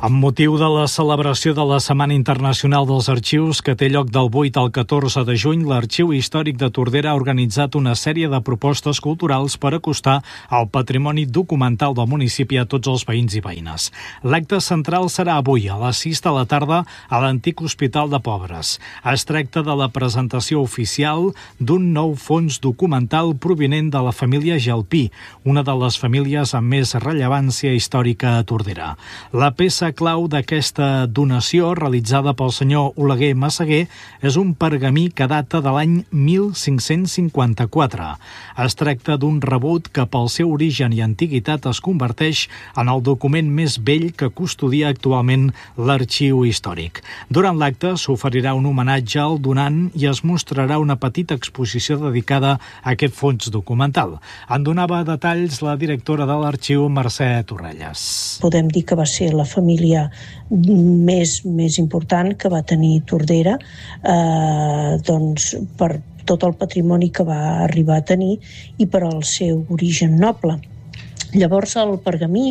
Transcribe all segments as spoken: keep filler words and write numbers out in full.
Amb motiu de la celebració de la Setmana Internacional dels Arxius, que té lloc del vuit al catorze de juny, l'Arxiu Històric de Tordera ha organitzat una sèrie de propostes culturals per acostar el patrimoni documental del municipi a tots els veïns i veïnes. L'acte central serà avui, a les sis de la tarda, a l'antic Hospital de Pobres. Es tracta de la presentació oficial d'un nou fons documental provinent de la família Gelpí, una de les famílies amb més rellevància històrica a Tordera. La peça clau d'aquesta donació, realitzada pel senyor Oleguer Massaguer, és un pergamí que data de l'any mil cinc-cents cinquanta-quatre. Es tracta d'un rebut que pel seu origen i antiguitat es converteix en el document més vell que custodia actualment l'Arxiu Històric. Durant l'acte s'oferirà un homenatge al donant i es mostrarà una petita exposició dedicada a aquest fons documental. En donava detalls la directora de l'Arxiu, Mercè Torrelles. Podem dir que va ser la família més, més important que va tenir Tordera, eh, doncs per tot el patrimoni que va arribar a tenir i per al seu origen noble. Llavors el pergamí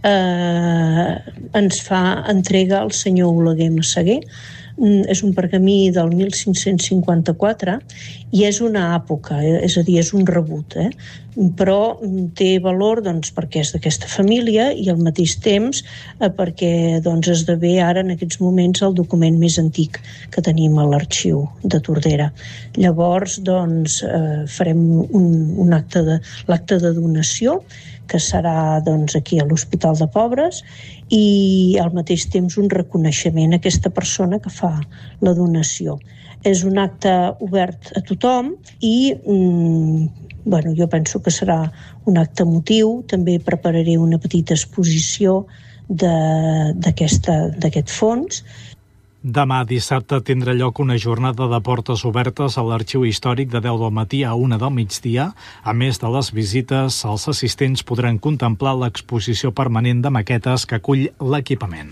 eh, ens fa entrega al senyor Oleguer Massaguer. És un pergamí del mil cinc-cents cinquanta-quatre i és una àpoca, és a dir, és un rebut, eh? Però té valor doncs, perquè és d'aquesta família i al mateix temps eh, perquè doncs, esdevé ara en aquests moments el document més antic que tenim a l'Arxiu de Tordera. Llavors doncs, eh, farem un, un acte de, l'acte de donació que serà doncs, aquí a l'Hospital de Pobres i al mateix temps un reconeixement a aquesta persona que fa la donació. És un acte obert a tothom i mm, bueno, jo penso que serà un acte emotiu. També prepararé una petita exposició de, d'aquesta, d'aquest fons. Demà dissabte tindrà lloc una jornada de portes obertes a l'Arxiu Històric de deu del matí a una del migdia. A més de les visites, els assistents podran contemplar l'exposició permanent de maquetes que acull l'equipament.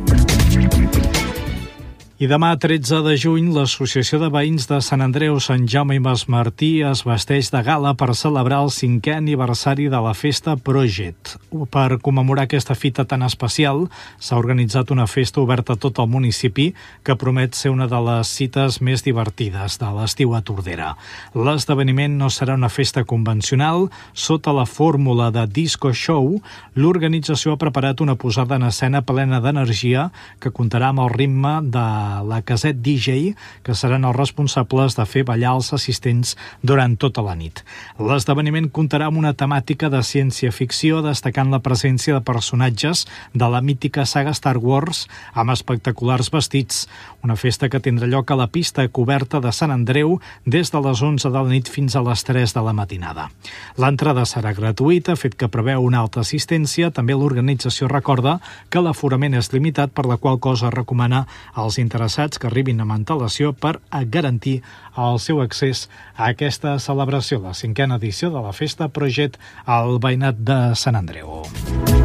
I demà, tretze de juny, l'Associació de Veïns de Sant Andreu, Sant Jaume i Masmartí es vesteix de gala per celebrar el cinquè aniversari de la festa Project. Per commemorar aquesta fita tan especial, s'ha organitzat una festa oberta a tot el municipi que promet ser una de les cites més divertides de l'estiu a Tordera. L'esdeveniment no serà una festa convencional. Sota la fórmula de disco show, l'organització ha preparat una posada en escena plena d'energia que comptarà amb el ritme de la Caset D J, que seran els responsables de fer ballar els assistents durant tota la nit. L'esdeveniment comptarà amb una temàtica de ciència-ficció, destacant la presència de personatges de la mítica saga Star Wars amb espectaculars vestits. Una festa que tindrà lloc a la pista coberta de Sant Andreu des de les onze de la nit fins a les tres de la matinada. L'entrada serà gratuïta, fet que preveu una alta assistència. També l'organització recorda que l'aforament és limitat, per la qual cosa recomana als interessats que arribin amb antelació per a garantir el seu accés a aquesta celebració, la cinquena edició de la Festa Project al veïnat de Sant Andreu.